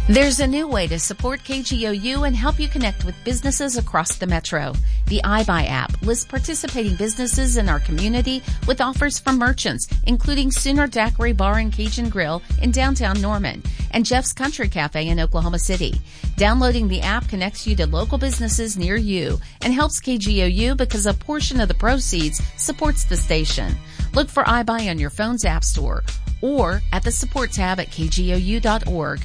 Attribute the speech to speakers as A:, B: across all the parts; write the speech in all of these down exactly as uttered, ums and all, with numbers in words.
A: There's a new way to support K G O U and help you connect with businesses across the metro. The iBuy app lists participating businesses in our community with offers from merchants, including Sooner Daiquiri Bar and Cajun Grill in downtown Norman and Jeff's Country Cafe in Oklahoma City. Downloading the app connects you to local businesses near you and helps K G O U because a portion of the proceeds supports the station. Look for iBuy on your phone's app store or at the support tab at k g o u dot org.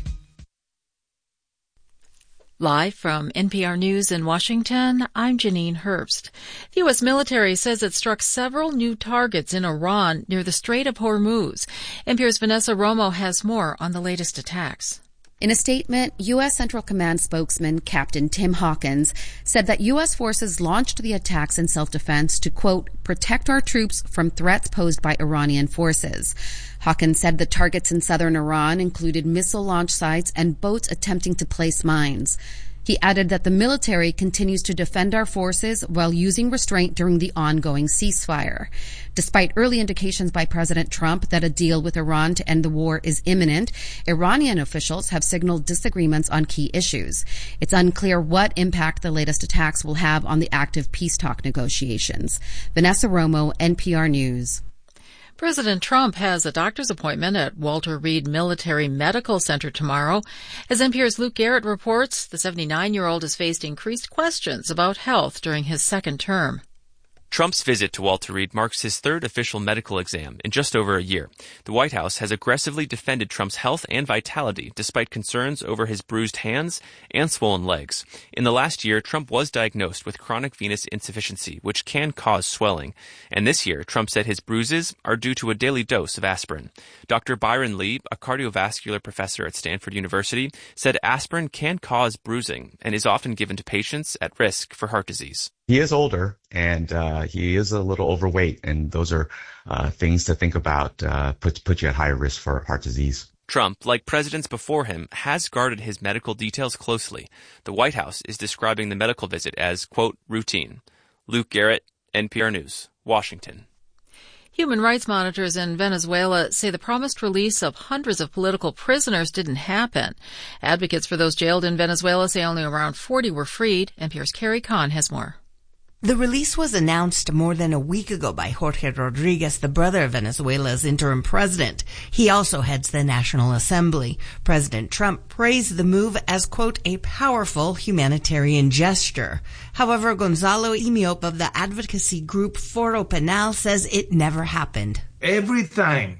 B: Live from N P R News in Washington, I'm Janine Herbst. The U S military says it struck several new targets in Iran near the Strait of Hormuz. N P R's Vanessa Romo has more on the latest attacks.
C: In a statement, U S Central Command spokesman Captain Tim Hawkins said that U S forces launched the attacks in self-defense to, quote, protect our troops from threats posed by Iranian forces. Hawkins said the targets in southern Iran included missile launch sites and boats attempting to place mines. He added that the military continues to defend our forces while using restraint during the ongoing ceasefire. Despite early indications by President Trump that a deal with Iran to end the war is imminent, Iranian officials have signaled disagreements on key issues. It's unclear what impact the latest attacks will have on the active peace talk negotiations. Vanessa Romo, N P R News.
B: President Trump has a doctor's appointment at Walter Reed Military Medical Center tomorrow. As N P R's Luke Garrett reports, the seventy-nine-year-old has faced increased questions about health during his second term.
D: Trump's visit to Walter Reed marks his third official medical exam in just over a year. The White House has aggressively defended Trump's health and vitality despite concerns over his bruised hands and swollen legs. In the last year, Trump was diagnosed with chronic venous insufficiency, which can cause swelling. And this year, Trump said his bruises are due to a daily dose of aspirin. Doctor Byron Lee, a cardiovascular professor at Stanford University, said aspirin can cause bruising and is often given to patients at risk for heart disease.
E: He is older, and uh, he is a little overweight, and those are uh, things to think about, uh, put, put you at higher risk for heart disease.
D: Trump, like presidents before him, has guarded his medical details closely. The White House is describing the medical visit as, quote, routine. Luke Garrett, N P R News, Washington.
B: Human rights monitors in Venezuela say the promised release of hundreds of political prisoners didn't happen. Advocates for those jailed in Venezuela say only around forty were freed. N P R's Carrie Kahn has more.
F: The release was announced more than a week ago by Jorge Rodriguez, the brother of Venezuela's interim president. He also heads the National Assembly. President Trump praised the move as, quote, a powerful humanitarian gesture. However, Gonzalo Imiop of the advocacy group Foro Penal says it never happened.
G: Every time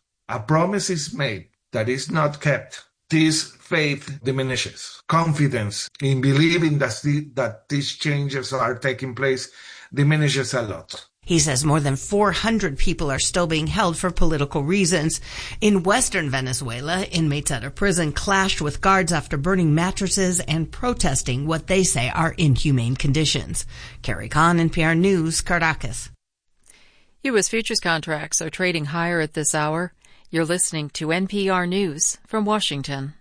G: a promise is made that is not kept, this faith diminishes. Confidence in believing that, the, that these changes are taking place diminishes a lot.
F: He says more than four hundred people are still being held for political reasons. In western Venezuela, inmates at a prison clashed with guards after burning mattresses and protesting what they say are inhumane conditions. Carrie Kahn, N P R News, Caracas.
B: U S futures contracts are trading higher at this hour. You're listening to N P R News from Washington.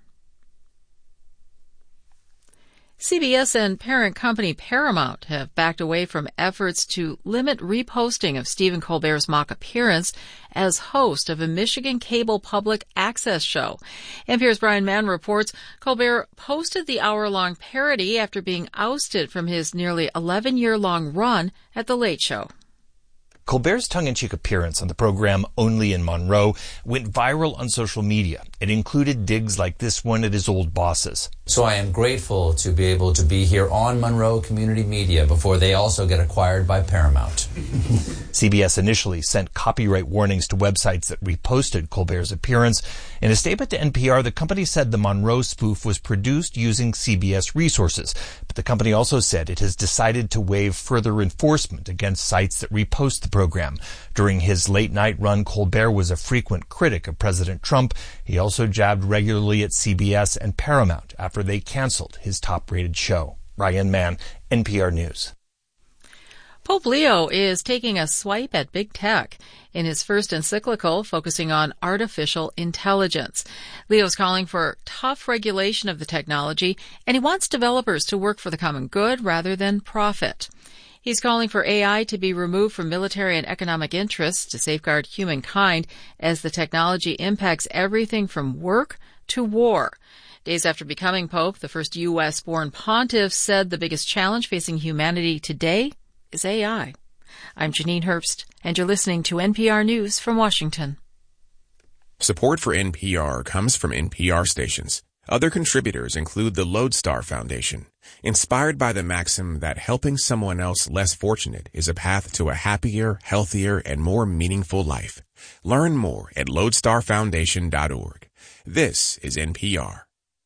B: C B S and parent company Paramount have backed away from efforts to limit reposting of Stephen Colbert's mock appearance as host of a Michigan cable public access show. N P R's Brian Mann reports Colbert posted the hour-long parody after being ousted from his nearly eleven-year-long run at The Late Show.
H: Colbert's tongue-in-cheek appearance on the program Only in Monroe went viral on social media. It included digs like this one at his old bosses.
I: So I am grateful to be able to be here on Monroe Community Media before they also get acquired by Paramount.
H: C B S initially sent copyright warnings to websites that reposted Colbert's appearance. In a statement to N P R, the company said the Monroe spoof was produced using C B S resources. But the company also said it has decided to waive further enforcement against sites that repost the program. During his late-night run, Colbert was a frequent critic of President Trump. He also jabbed regularly at C B S and Paramount after they canceled his top-rated show. Ryan Mann, N P R News.
B: Pope Leo is taking a swipe at big tech in his first encyclical focusing on artificial intelligence. Leo's calling for tough regulation of the technology, and he wants developers to work for the common good rather than profit. He's calling for A I to be removed from military and economic interests to safeguard humankind as the technology impacts everything from work to war. Days after becoming Pope, the first U S-born pontiff said the biggest challenge facing humanity today is A I. I'm Janine Herbst, and you're listening to N P R News from Washington.
J: Support for N P R comes from N P R stations. Other contributors include the Lodestar Foundation, inspired by the maxim that helping someone else less fortunate is a path to a happier, healthier, and more meaningful life. Learn more at lodestar foundation dot org. This is N P R.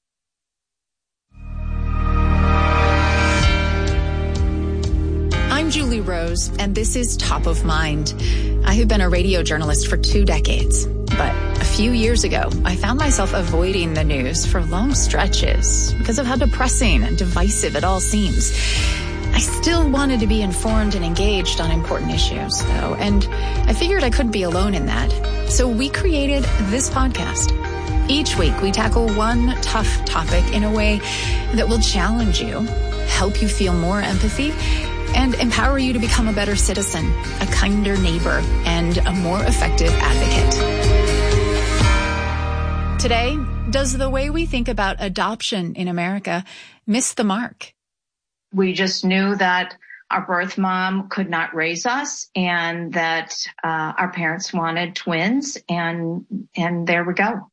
K: I'm Julie Rose, and this is Top of Mind. I have been a radio journalist for two decades, but a few years ago, I found myself avoiding the news for long stretches because of how depressing and divisive it all seems. I still wanted to be informed and engaged on important issues, though, and I figured I couldn't be alone in that. So we created this podcast. Each week, we tackle one tough topic in a way that will challenge you, help you feel more empathy, and empower you to become a better citizen, a kinder neighbor, and a more effective advocate. Today, does the way we think about adoption in America miss the mark?
L: We just knew that our birth mom could not raise us and that uh, our parents wanted twins, and and there we go.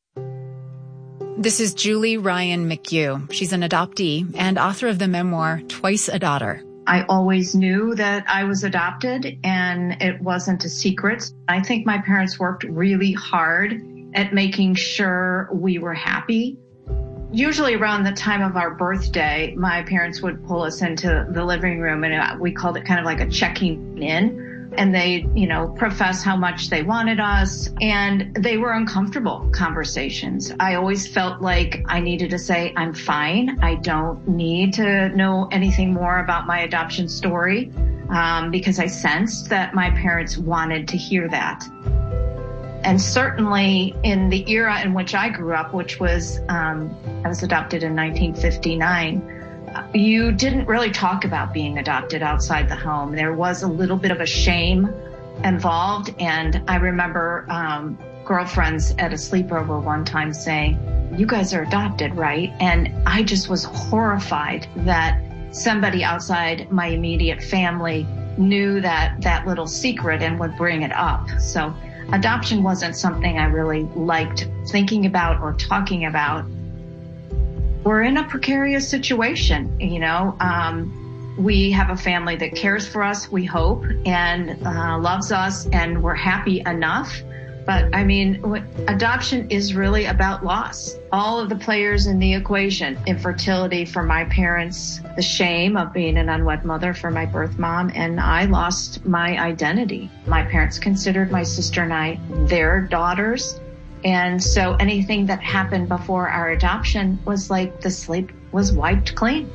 K: This is Julie Ryan McHugh. She's an adoptee and author of the memoir, Twice a Daughter.
L: I always knew that I was adopted, and it wasn't a secret. I think my parents worked really hard at making sure we were happy. Usually around the time of our birthday, my parents would pull us into the living room, and we called it kind of like a checking in. And they, you know, profess how much they wanted us, and they were uncomfortable conversations. I always felt like I needed to say, I'm fine. I don't need to know anything more about my adoption story, um, because I sensed that my parents wanted to hear that. And certainly in the era in which I grew up, which was, um, I was adopted in nineteen fifty-nine, you didn't really talk about being adopted outside the home. There was a little bit of a shame involved. And I remember um, girlfriends at a sleepover one time saying, you guys are adopted, right? And I just was horrified that somebody outside my immediate family knew that that little secret and would bring it up. So adoption wasn't something I really liked thinking about or talking about. We're in a precarious situation, you know. Um, we have a family that cares for us, we hope, and uh, loves us, and we're happy enough. But, I mean, adoption is really about loss. All of the players in the equation, infertility for my parents, the shame of being an unwed mother for my birth mom, and I lost my identity. My parents considered my sister and I their daughters. And so anything that happened before our adoption was like the slate was wiped clean.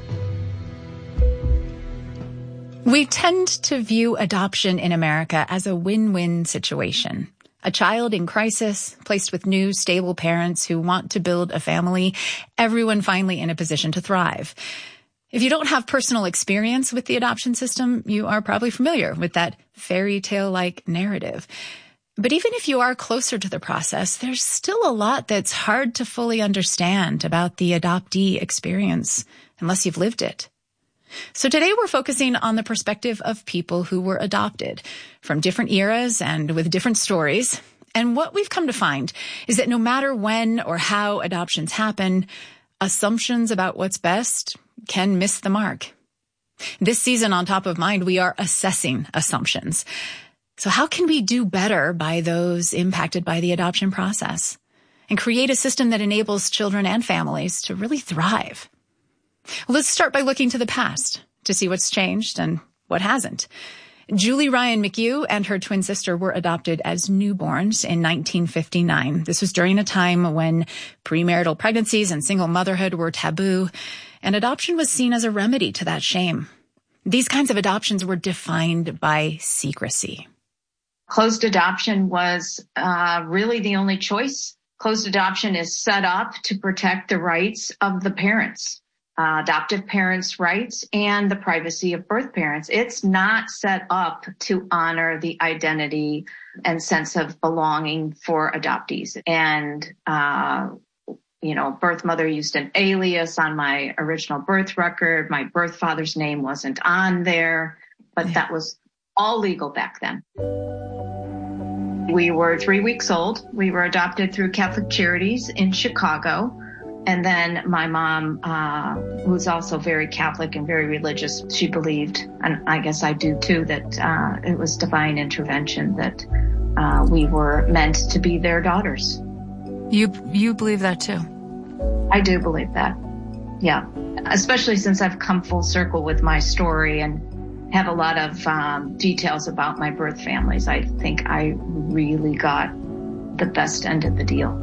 K: We tend to view adoption in America as a win-win situation. A child in crisis, placed with new, stable parents who want to build a family, everyone finally in a position to thrive. If you don't have personal experience with the adoption system, you are probably familiar with that fairy tale-like narrative. But even if you are closer to the process, there's still a lot that's hard to fully understand about the adoptee experience unless you've lived it. So today we're focusing on the perspective of people who were adopted from different eras and with different stories. And what we've come to find is that no matter when or how adoptions happen, assumptions about what's best can miss the mark. This season on Top of Mind, we are assessing assumptions. So how can we do better by those impacted by the adoption process and create a system that enables children and families to really thrive? Well, let's start by looking to the past to see what's changed and what hasn't. Julie Ryan McHugh and her twin sister were adopted as newborns in nineteen fifty-nine. This was during a time when premarital pregnancies and single motherhood were taboo, and adoption was seen as a remedy to that shame. These kinds of adoptions were defined by secrecy.
L: Closed adoption was uh, really the only choice. Closed adoption is set up to protect the rights of the parents. uh, adoptive parents' rights and the privacy of birth parents. It's not set up to honor the identity and sense of belonging for adoptees. And, uh, you know, birth mother used an alias on my original birth record. My birth father's name wasn't on there, but yeah. that was all legal back then. We were three weeks old. We were adopted through Catholic Charities in Chicago. And then my mom, uh, who's also very Catholic and very religious, she believed, and I guess I do too, that uh, it was divine intervention, that uh, we were meant to be their daughters.
K: You you believe that too?
L: I do believe that. Yeah. Especially since I've come full circle with my story and have a lot of um, details about my birth families. I think I really got the best end of the deal.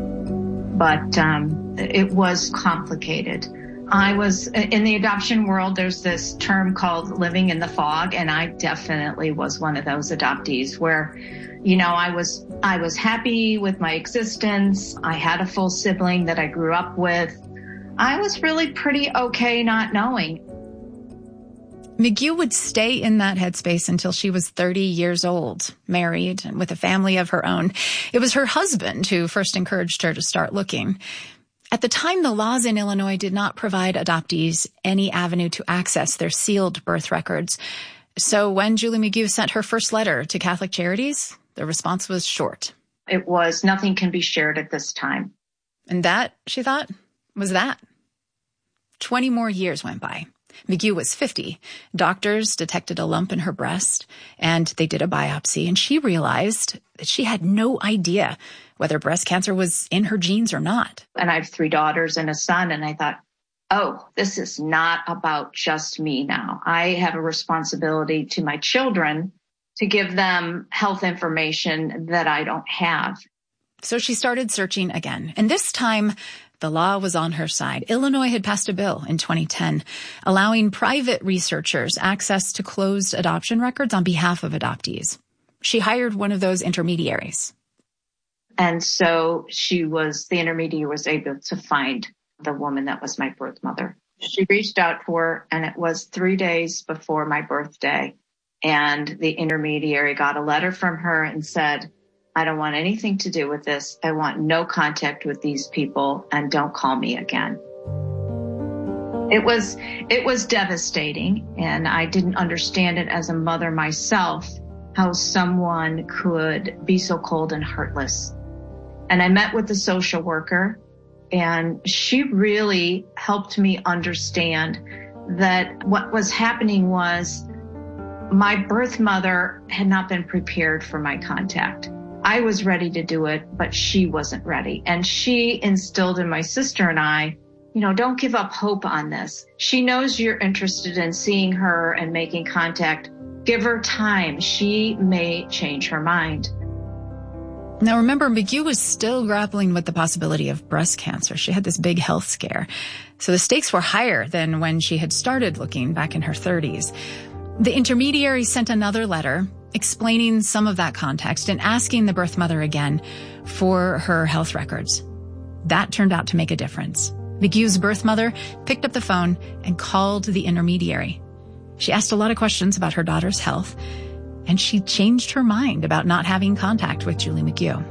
L: But um, it was complicated. I was in the adoption world. There's this term called living in the fog, and I definitely was one of those adoptees where, you know, I was I was happy with my existence. I had a full sibling that I grew up with. I was really pretty okay not knowing.
K: McGeough would stay in that headspace until she was thirty years old, married and with a family of her own. It was her husband who first encouraged her to start looking. At the time, the laws in Illinois did not provide adoptees any avenue to access their sealed birth records. So when Julie McGeough sent her first letter to Catholic Charities, the response was short.
L: It was, nothing can be shared at this time.
K: And that, she thought, was that. Twenty more years went by. McGeough was fifty. Doctors detected a lump in her breast, and they did a biopsy, and she realized that she had no idea whether breast cancer was in her genes or not.
L: And I have three daughters and a son, and I thought, oh, this is not about just me now. I have a responsibility to my children to give them health information that I don't have.
K: So she started searching again, and this time the law was on her side. Illinois had passed a bill in twenty ten allowing private researchers access to closed adoption records on behalf of adoptees. She hired one of those intermediaries.
L: And so she was, the intermediary was able to find the woman that was my birth mother. She reached out to her, and it was three days before my birthday. And the intermediary got a letter from her and said, I don't want anything to do with this. I want no contact with these people, and don't call me again. It was, it was devastating, and I didn't understand it as a mother myself, how someone could be so cold and heartless. And I met with the social worker, and she really helped me understand that what was happening was my birth mother had not been prepared for my contact. I was ready to do it, but she wasn't ready. And she instilled in my sister and I, you know, don't give up hope on this. She knows you're interested in seeing her and making contact. Give her time. She may change her mind.
K: Now, remember, McGeough was still grappling with the possibility of breast cancer. She had this big health scare. So the stakes were higher than when she had started looking back in her thirties. The intermediary sent another letter explaining some of that context and asking the birth mother again for her health records. That turned out to make a difference. McGeough's birth mother picked up the phone and called the intermediary. She asked a lot of questions about her daughter's health, and she changed her mind about not having contact with Julie McGeough.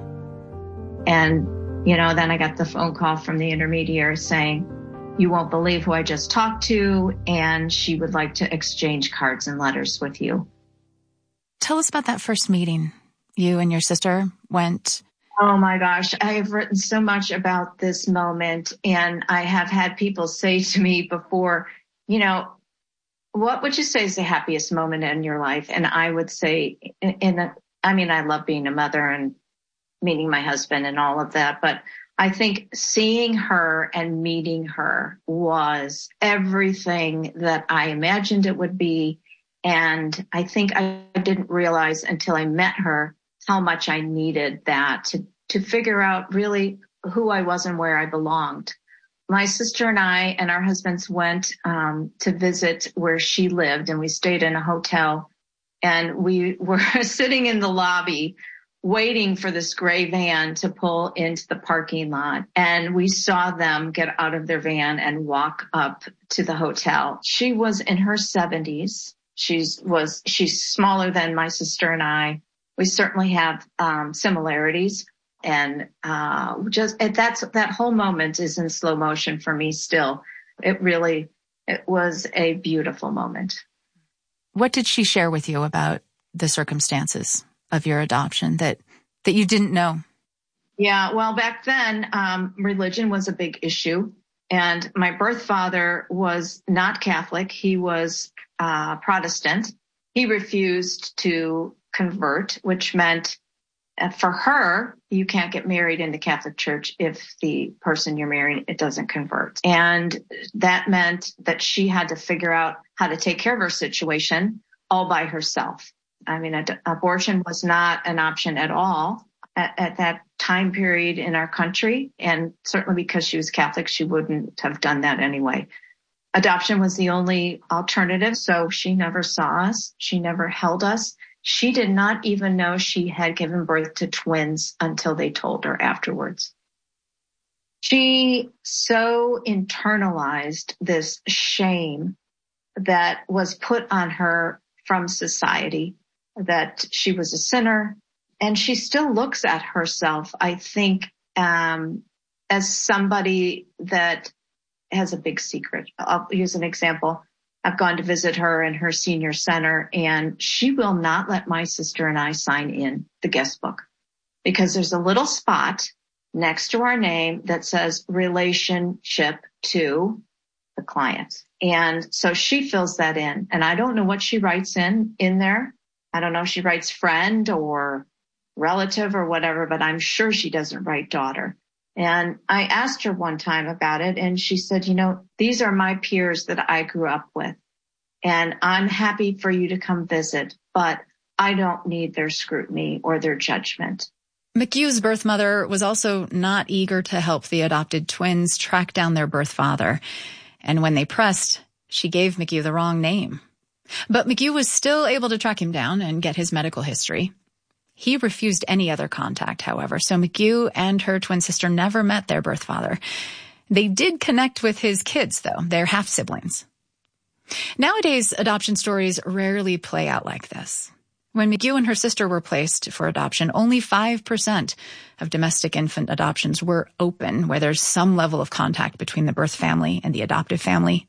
L: And, you know, then I got the phone call from the intermediary saying, you won't believe who I just talked to, and she would like to exchange cards and letters with you.
K: Tell us about that first meeting you and your sister went.
L: Oh my gosh, I have written so much about this moment, and I have had people say to me before, you know, what would you say is the happiest moment in your life? And I would say, in, in a, I mean, I love being a mother and meeting my husband and all of that, but I think seeing her and meeting her was everything that I imagined it would be. And I think I didn't realize until I met her how much I needed that to, to figure out really who I was and where I belonged. My sister and I and our husbands went um, to visit where she lived, and we stayed in a hotel, and we were sitting in the lobby waiting for this gray van to pull into the parking lot. And we saw them get out of their van and walk up to the hotel. She was in her seventies. She's was, she's smaller than my sister and I. We certainly have um, similarities. And uh, just that's that whole moment is in slow motion for me still. It really, it was a beautiful moment.
K: What did she share with you about the circumstances of your adoption that, that you didn't know?
L: Yeah, well, back then, um, religion was a big issue. And my birth father was not Catholic. He was uh, Protestant. He refused to convert, which meant uh, for her, you can't get married in the Catholic Church if the person you're marrying, it doesn't convert. And that meant that she had to figure out how to take care of her situation all by herself. I mean, ad- abortion was not an option at all at, at that time period in our country. And certainly because she was Catholic, she wouldn't have done that anyway. Adoption was the only alternative. So she never saw us. She never held us. She did not even know she had given birth to twins until they told her afterwards. She so internalized this shame that was put on her from society, that she was a sinner, and she still looks at herself, I think, um, as somebody that has a big secret. I'll use an example. I've gone to visit her in her senior center, and she will not let my sister and I sign in the guest book because there's a little spot next to our name that says relationship to the client. And so she fills that in, and I don't know what she writes in, in there. I don't know if she writes friend or relative or whatever, but I'm sure she doesn't write daughter. And I asked her one time about it, and she said, you know, these are my peers that I grew up with, and I'm happy for you to come visit, but I don't need their scrutiny or their judgment.
K: McHugh's birth mother was also not eager to help the adopted twins track down their birth father. And when they pressed, she gave McHugh the wrong name. But McHugh was still able to track him down and get his medical history. He refused any other contact, however, so McHugh and her twin sister never met their birth father. They did connect with his kids, though. They're half-siblings. Nowadays, adoption stories rarely play out like this. When McHugh and her sister were placed for adoption, only five percent of domestic infant adoptions were open, where there's some level of contact between the birth family and the adoptive family.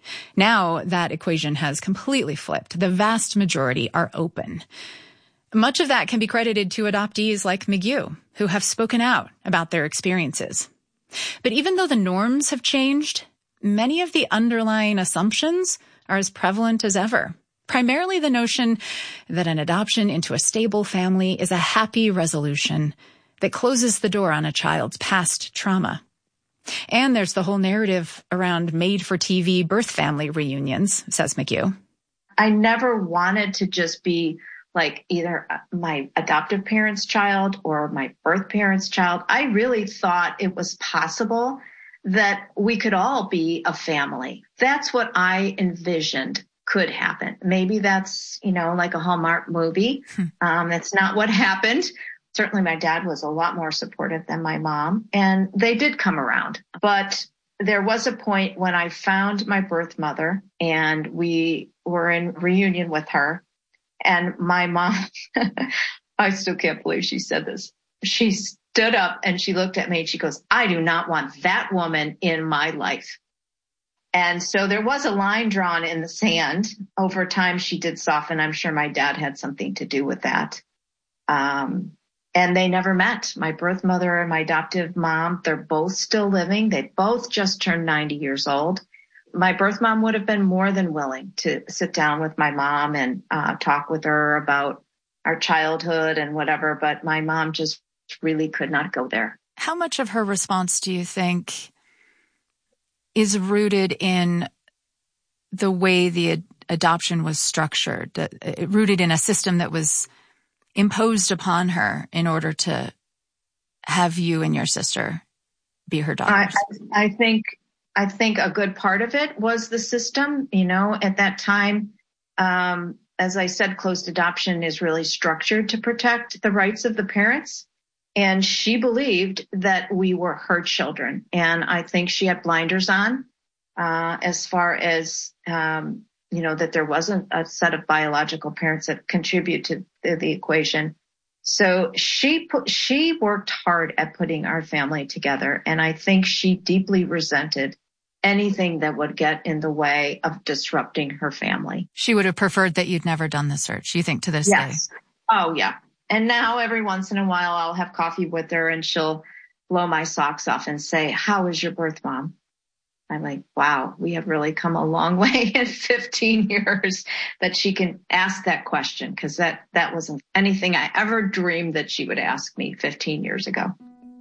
K: Now, that equation has completely flipped. The vast majority are open. Much of that can be credited to adoptees like McHugh, who have spoken out about their experiences. But even though the norms have changed, many of the underlying assumptions are as prevalent as ever. Primarily the notion that an adoption into a stable family is a happy resolution that closes the door on a child's past trauma. And there's the whole narrative around made-for-T V birth family reunions, says McHugh.
L: I never wanted to just be like either my adoptive parents' child or my birth parents' child. I really thought it was possible that we could all be a family. That's what I envisioned could happen. Maybe that's, you know, like a Hallmark movie. Hmm. Um, that's not what happened. Certainly my dad was a lot more supportive than my mom, and they did come around. But there was a point when I found my birth mother and we were in reunion with her. And my mom, I still can't believe she said this. She stood up and she looked at me and she goes, I do not want that woman in my life. And so there was a line drawn in the sand. Over time, she did soften. I'm sure my dad had something to do with that. Um, and they never met. My birth mother and my adoptive mom, they're both still living. They both just turned ninety years old. My birth mom would have been more than willing to sit down with my mom and uh, talk with her about our childhood and whatever, but my mom just really could not go there.
K: How much of her response do you think is rooted in the way the ad- adoption was structured, uh, rooted in a system that was imposed upon her in order to have you and your sister be her daughters?
L: I, I think I think a good part of it was the system. You know, at that time, um, as I said, closed adoption is really structured to protect the rights of the parents. And she believed that we were her children. And I think she had blinders on uh, as far as, um, you know, that there wasn't a set of biological parents that contribute to the, the equation. So she put, she worked hard at putting our family together. And I think she deeply resented anything that would get in the way of disrupting her family.
K: She would have preferred that you'd never done the search, you think, to this
L: yes.
K: day?
L: Oh, yeah. And now every once in a while I'll have coffee with her and she'll blow my socks off and say, how is your birth, Mom? I'm like, wow, we have really come a long way in fifteen years that she can ask that question, because that, that wasn't anything I ever dreamed that she would ask me fifteen years ago.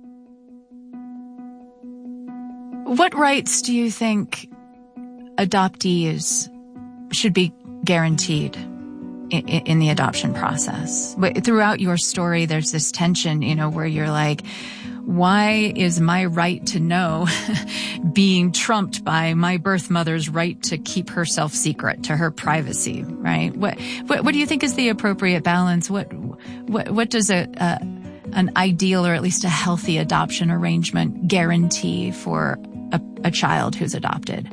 K: What rights do you think adoptees should be guaranteed in, in the adoption process? Throughout your story, there's this tension, you know, where you're like, why is my right to know being trumped by my birth mother's right to keep herself secret, to her privacy, right? What, what, what do you think is the appropriate balance? What, what, what does a, a, an ideal or at least a healthy adoption arrangement guarantee for a, a child who's adopted?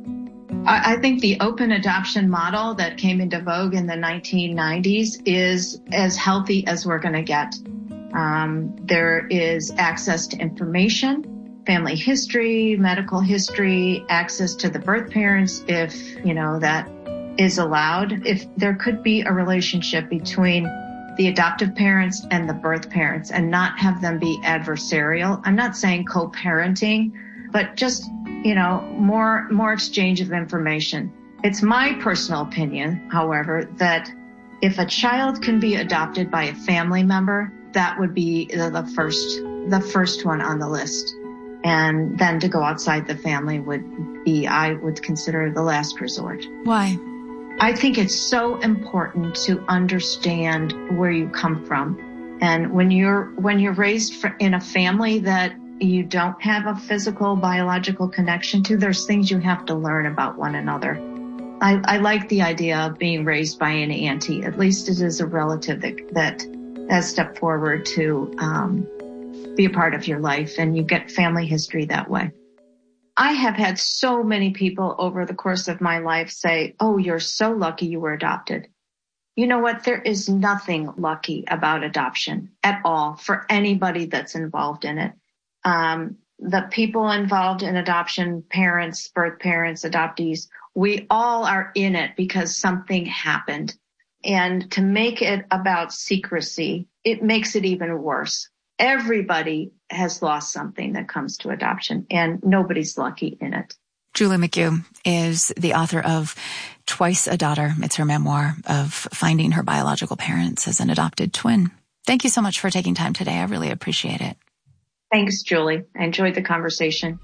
L: I think the open adoption model that came into vogue in the nineteen nineties is as healthy as we're going to get. Um, there is access to information, family history, medical history, access to the birth parents if, you know, that is allowed. If there could be a relationship between the adoptive parents and the birth parents and not have them be adversarial. I'm not saying co-parenting, but just, you know, more, more exchange of information. It's my personal opinion, however, that if a child can be adopted by a family member, that would be the, the first, the first one on the list. And then to go outside the family would be, I would consider, the last resort.
K: Why?
L: I think it's so important to understand where you come from. And when you're, when you're raised in a family that you don't have a physical, biological connection to, there's things you have to learn about one another. I, I like the idea of being raised by an auntie. At least it is a relative that, that has stepped forward to um, be a part of your life, and you get family history that way. I have had so many people over the course of my life say, oh, you're so lucky you were adopted. You know what? There is nothing lucky about adoption at all for anybody that's involved in it. Um, the people involved in adoption, parents, birth parents, adoptees, we all are in it because something happened. And to make it about secrecy, it makes it even worse. Everybody has lost something that comes to adoption, and nobody's lucky in it.
K: Julie McHugh is the author of Twice a Daughter. It's her memoir of finding her biological parents as an adopted twin. Thank you so much for taking time today. I really appreciate it.
L: Thanks, Julie. I enjoyed the conversation.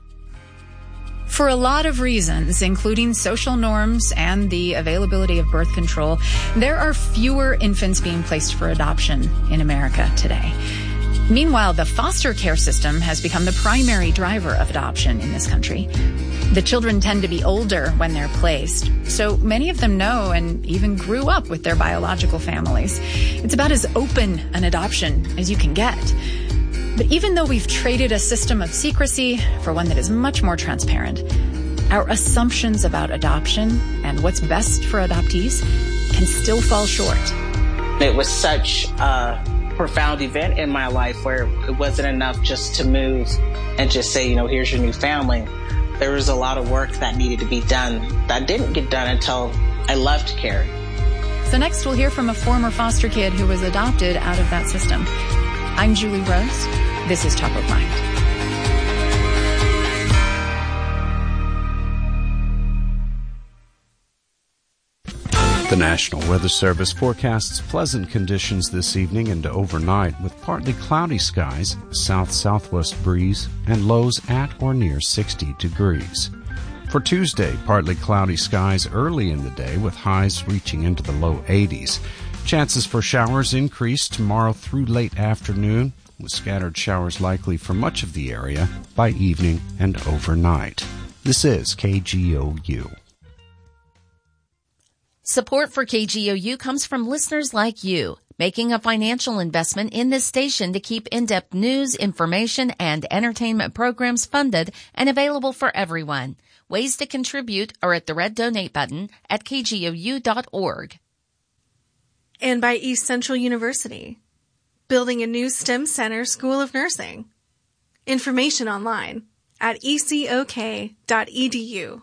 K: For a lot of reasons, including social norms and the availability of birth control, there are fewer infants being placed for adoption in America today. Meanwhile, the foster care system has become the primary driver of adoption in this country. The children tend to be older when they're placed, so many of them know and even grew up with their biological families. It's about as open an adoption as you can get. But even though we've traded a system of secrecy for one that is much more transparent, our assumptions about adoption and what's best for adoptees can still fall short.
M: It was such a profound event in my life where it wasn't enough just to move and just say, you know, here's your new family. There was a lot of work that needed to be done that didn't get done until I left Carrie.
K: So next we'll hear from a former foster kid who was adopted out of that system. I'm Julie Rose. This is Top of Mind.
N: The National Weather Service forecasts pleasant conditions this evening and overnight with partly cloudy skies, south-southwest breeze, and lows at or near sixty degrees. For Tuesday, partly cloudy skies early in the day with highs reaching into the low eighties. Chances for showers increase tomorrow through late afternoon, with scattered showers likely for much of the area by evening and overnight. This is K G O U.
A: Support for K G O U comes from listeners like you, making a financial investment in this station to keep in-depth news, information, and entertainment programs funded and available for everyone. Ways to contribute are at the red donate button at k g o u dot org.
O: And by East Central University, building a new STEM center school of nursing. Information online at e c o k dot e d u.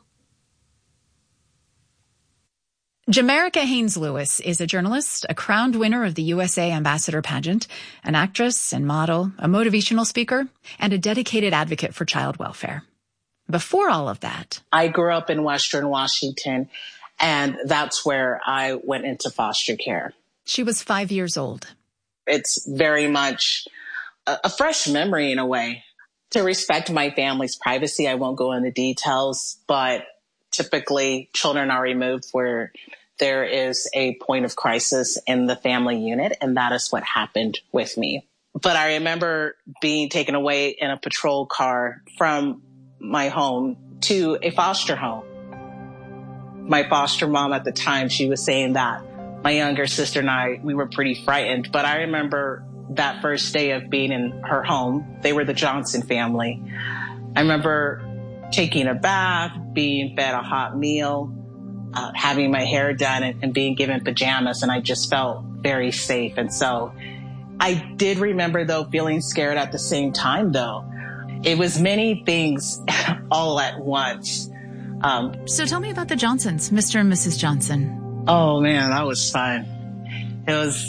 K: Jamerica Haynes-Lewis is a journalist, a crowned winner of the U S A Ambassador pageant, an actress and model, a motivational speaker, and a dedicated advocate for child welfare. Before all of that,
M: I grew up in Western Washington, and that's where I went into foster care.
K: She was five years old.
M: It's very much a, a fresh memory in a way. To respect my family's privacy, I won't go into details, but typically children are removed where there is a point of crisis in the family unit, and that is what happened with me. But I remember being taken away in a patrol car from my home to a foster home. My foster mom at the time, she was saying that my younger sister and I, we were pretty frightened. But I remember that first day of being in her home. They were the Johnson family. I remember taking a bath, being fed a hot meal, uh, having my hair done, and, and being given pajamas. And I just felt very safe. And so I did remember, though, feeling scared at the same time, though. It was many things all at once. Um,
K: so tell me about the Johnsons, Mister and Missus Johnson.
M: Oh, man, that was fun. It was,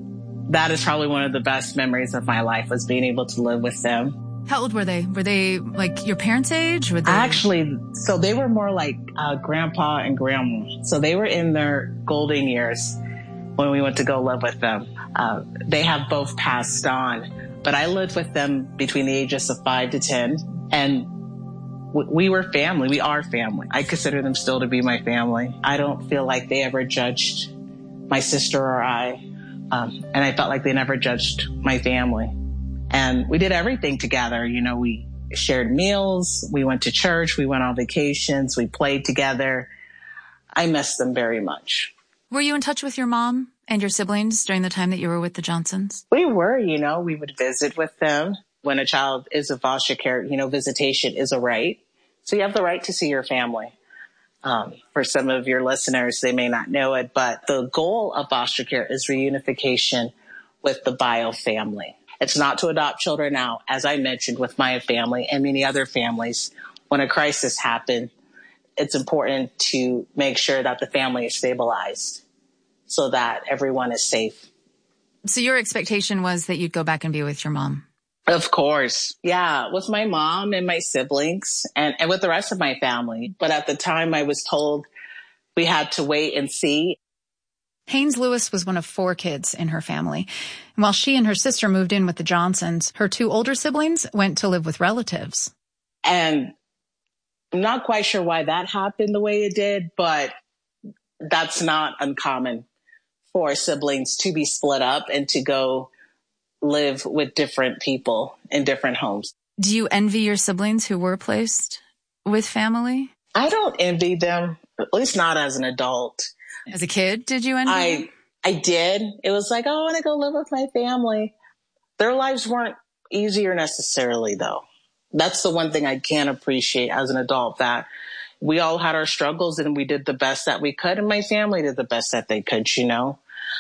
M: that is probably one of the best memories of my life, was being able to live with them.
K: How old were they? Were they like your parents' age? Were they...
M: Actually, so they were more like uh, grandpa and grandma. So they were in their golden years when we went to go live with them. Uh, they have both passed on, but I lived with them between the ages of five to ten, and w- we were family. We are family. I consider them still to be my family. I don't feel like they ever judged my sister or I, um, and I felt like they never judged my family. And we did everything together. You know, we shared meals, we went to church, we went on vacations, we played together. I miss them very much.
K: Were you in touch with your mom and your siblings during the time that you were with the Johnsons?
M: We were, you know, we would visit with them. When a child is in foster care, you know, visitation is a right. So you have the right to see your family. Um, for some of your listeners, they may not know it, but the goal of foster care is reunification with the bio family. It's not to adopt children out, as I mentioned with my family and many other families. When a crisis happens, it's important to make sure that the family is stabilized so that everyone is safe.
K: So your expectation was that you'd go back and be with your mom?
M: Of course. Yeah, with my mom and my siblings and, and with the rest of my family. But at the time, I was told we had to wait and see.
K: Haynes-Lewis was one of four kids in her family. And while she and her sister moved in with the Johnsons, her two older siblings went to live with relatives.
M: And I'm not quite sure why that happened the way it did, but that's not uncommon for siblings to be split up and to go live with different people in different homes.
K: Do you envy your siblings who were placed with family?
M: I don't envy them, at least not as an adult.
K: As a kid, did you envy
M: I,
K: them?
M: I did. It was like, oh, I want to go live with my family. Their lives weren't easier necessarily, though. That's the one thing I can appreciate as an adult, that we all had our struggles and we did the best that we could. And my family did the best that they could, you know.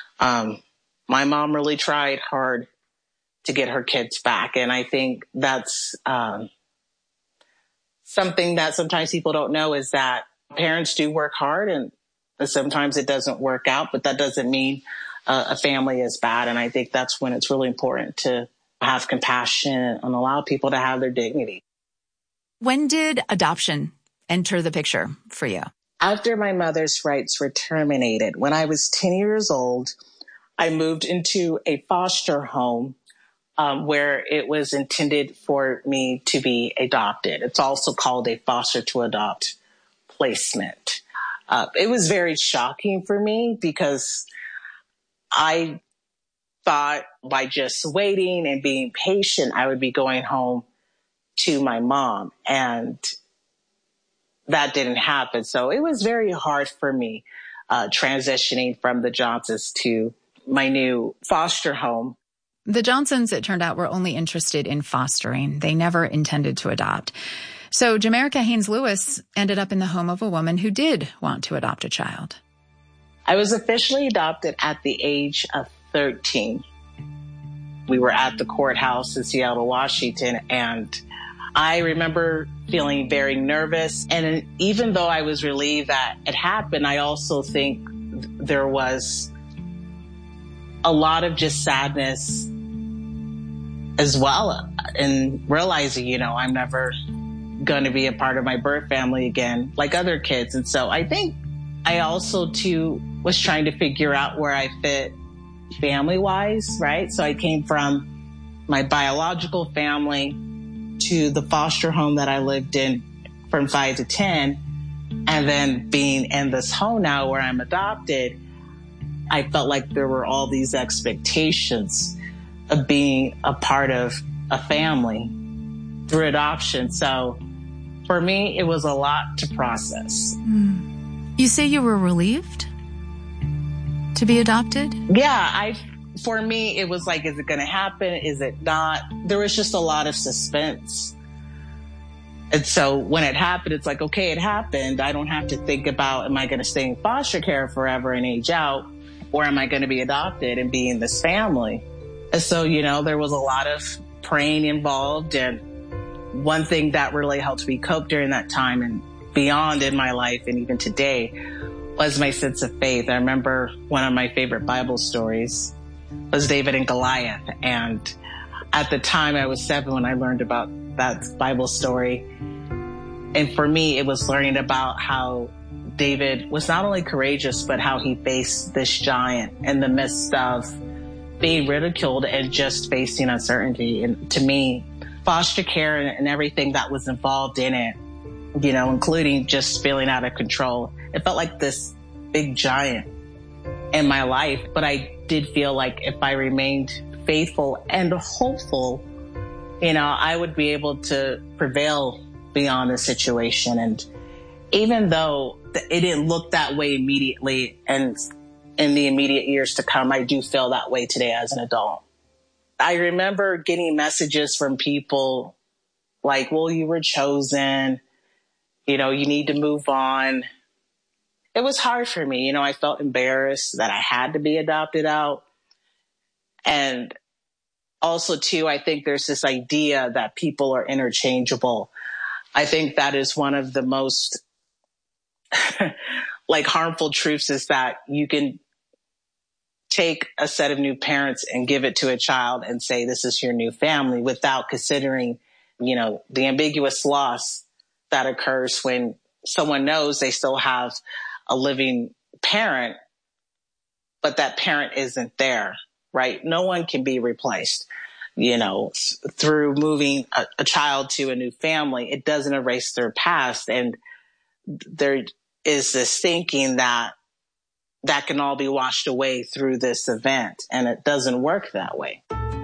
M: Um, my mom really tried hard to get her kids back. And I think that's um, something that sometimes people don't know, is that parents do work hard, and sometimes it doesn't work out, but that doesn't mean uh, a family is bad. And I think that's when it's really important to have compassion and allow people to have their dignity.
K: When did adoption enter the picture for you?
M: After my mother's rights were terminated, when I was ten years old, I moved into a foster home um, where it was intended for me to be adopted. It's also called a foster to adopt placement. Uh, it was very shocking for me because I thought by just waiting and being patient, I would be going home to my mom, and that didn't happen. So it was very hard for me uh, transitioning from the Johnsons to my new foster home.
K: The Johnsons, it turned out, were only interested in fostering. They never intended to adopt. So Jamerica Haynes Lewis ended up in the home of a woman who did want to adopt a child.
M: I was officially adopted at the age of thirteen. We were at the courthouse in Seattle, Washington, and I remember feeling very nervous. And even though I was relieved that it happened, I also think there was a lot of just sadness as well, and realizing, you know, I'm never going to be a part of my birth family again like other kids. And so I think I also too was trying to figure out where I fit family wise, right? So I came from my biological family to the foster home that I lived in from five to ten. And then being in this home now where I'm adopted, I felt like there were all these expectations of being a part of a family through adoption. So for me, it was a lot to process.
K: Mm. You say you were relieved to be adopted?
M: Yeah, I, for me, it was like, is it going to happen? Is it not? There was just a lot of suspense. And so when it happened, it's like, okay, it happened. I don't have to think about, am I going to stay in foster care forever and age out? Or am I going to be adopted and be in this family? And so, you know, there was a lot of praying involved. And one thing that really helped me cope during that time and beyond in my life and even today was my sense of faith. I remember one of my favorite Bible stories was David and Goliath. And at the time I was seven when I learned about that Bible story. And for me, it was learning about how David was not only courageous, but how he faced this giant in the midst of being ridiculed and just facing uncertainty. And to me, foster care and, and everything that was involved in it, you know, including just feeling out of control, it felt like this big giant in my life. But I did feel like if I remained faithful and hopeful, you know, I would be able to prevail beyond the situation. And even though it didn't look that way immediately, and in the immediate years to come, I do feel that way today as an adult. I remember getting messages from people like, well, you were chosen, you know, you need to move on. It was hard for me. You know, I felt embarrassed that I had to be adopted out. And also, too, I think there's this idea that people are interchangeable. I think that is one of the most like harmful truths, is that you can take a set of new parents and give it to a child and say, this is your new family, without considering, you know, the ambiguous loss that occurs when someone knows they still have a living parent, but that parent isn't there, right? No one can be replaced. You know, through moving a, a child to a new family, it doesn't erase their past. And there is this thinking that that can all be washed away through this event. And it doesn't work that way.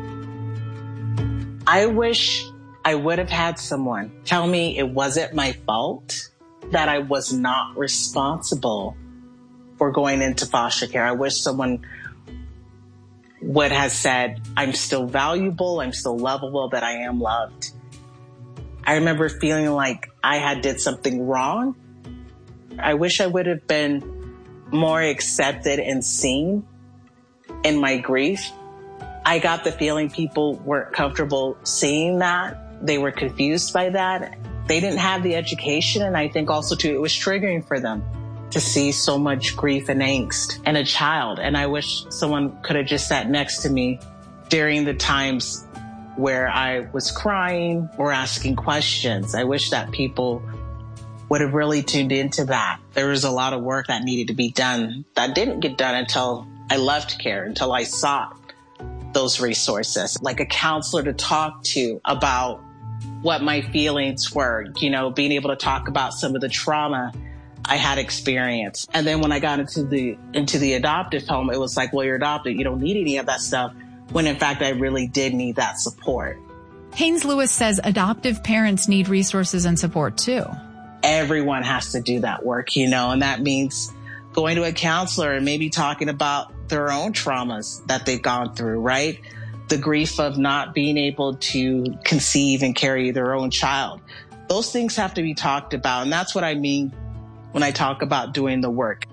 M: I wish I would have had someone tell me it wasn't my fault, that I was not responsible for going into foster care. I wish someone would have said, I'm still valuable, I'm still lovable, that I am loved. I remember feeling like I had did something wrong. I wish I would have been more accepted and seen in my grief. I got the feeling people weren't comfortable seeing that. They were confused by that. They didn't have the education. And I think also too, it was triggering for them to see so much grief and angst in a child. And I wish someone could have just sat next to me during the times where I was crying or asking questions. I wish that people would have really tuned into that. There was a lot of work that needed to be done that didn't get done until I left care, until I sought those resources, like a counselor to talk to about what my feelings were, you know, being able to talk about some of the trauma I had experienced. And then when I got into the into the adoptive home, it was like, well, you're adopted, you don't need any of that stuff, when in fact I really did need that support.
K: Haynes Lewis says adoptive parents need resources and support too.
M: Everyone has to do that work, you know, and that means going to a counselor and maybe talking about their own traumas that they've gone through, right? The grief of not being able to conceive and carry their own child. Those things have to be talked about. And that's what I mean when I talk about doing the work.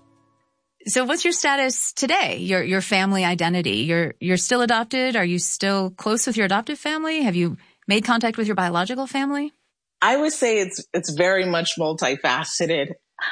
K: So what's your status today? Your your family identity? You're you're still adopted? Are you still close with your adoptive family? Have you made contact with your biological family?
M: I would say it's it's very much multifaceted.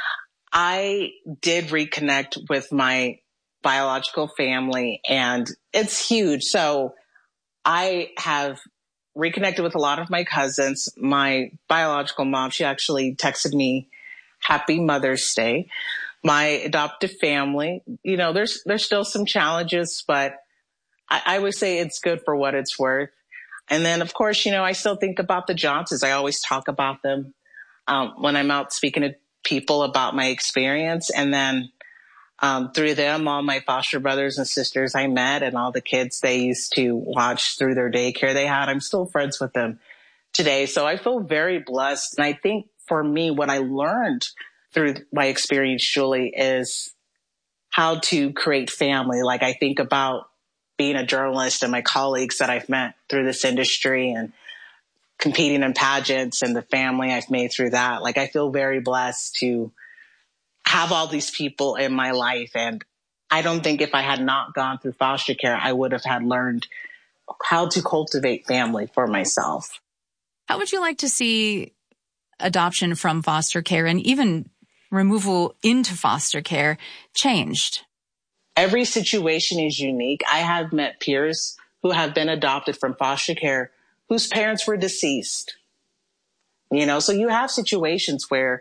M: I did reconnect with my biological family, and it's huge. So I have reconnected with a lot of my cousins. My biological mom, she actually texted me, "Happy Mother's Day." My adoptive family, you know, there's there's still some challenges, but I, I would say it's good for what it's worth. And then, of course, you know, I still think about the Johnsons. I always talk about them um, when I'm out speaking to people about my experience. And then um, through them, all my foster brothers and sisters I met and all the kids they used to watch through their daycare they had, I'm still friends with them today. So I feel very blessed. And I think for me, what I learned through my experience, Julie, is how to create family. Like I think about being a journalist and my colleagues that I've met through this industry and competing in pageants and the family I've made through that. Like I feel very blessed to have all these people in my life. And I don't think if I had not gone through foster care, I would have had learned how to cultivate family for myself.
K: How would you like to see adoption from foster care and even removal into foster care changed?
M: Every situation is unique. I have met peers who have been adopted from foster care whose parents were deceased. You know, so you have situations where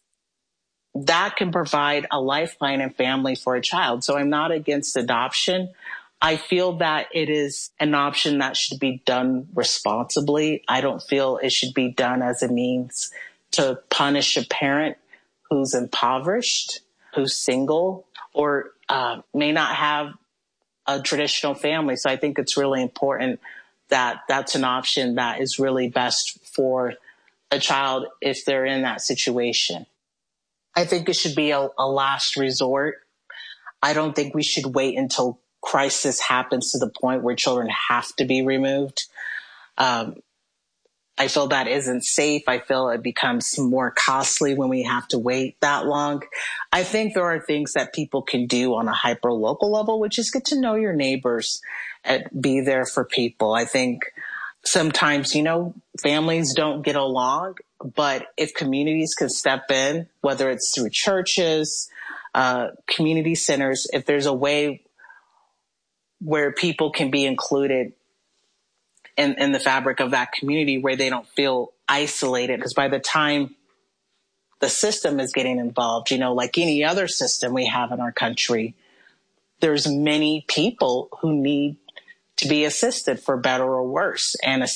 M: that can provide a lifeline and family for a child. So I'm not against adoption. I feel that it is an option that should be done responsibly. I don't feel it should be done as a means to punish a parent who's impoverished, who's single, or uh, may not have a traditional family. So I think it's really important that that's an option that is really best for a child if they're in that situation. I think it should be a, a last resort. I don't think we should wait until crisis happens to the point where children have to be removed. Um, I feel that isn't safe. I feel it becomes more costly when we have to wait that long. I think there are things that people can do on a hyper local level, which is get to know your neighbors and be there for people. I think sometimes, you know, families don't get along, but if communities can step in, whether it's through churches, uh, community centers, if there's a way where people can be included in, in the fabric of that community where they don't feel isolated. Because by the time the system is getting involved, you know, like any other system we have in our country, there's many people who need to be assisted for better or worse. And